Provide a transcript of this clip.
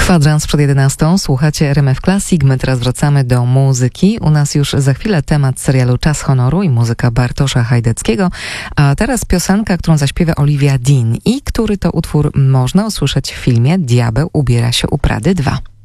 Kwadrans przed 11. Słuchacie RMF Classic. My teraz wracamy do muzyki. U nas już za chwilę temat serialu Czas honoru i muzyka Bartosza Hajdeckiego. A teraz piosenka, którą zaśpiewa Olivia Dean i który to utwór można usłyszeć w filmie Diabeł ubiera się u Prady 2.